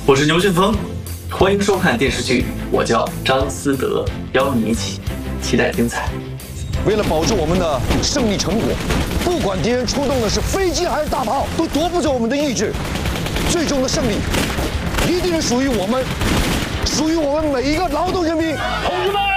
我是牛旋风，欢迎收看电视剧《我叫张思德》，邀你一起期待精彩。 为了保住我们的胜利成果，不管敌人出动的是飞机还是大炮，都夺不走我们的意志。最终的胜利，一定是属于我们每一个劳动人民。 同志们！